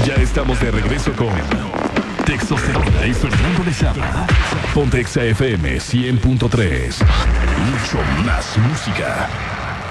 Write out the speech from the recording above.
Ya estamos de regreso con Textosterona y Fernando Lezama. Ponte Exa FM 100.3. Mucho más música.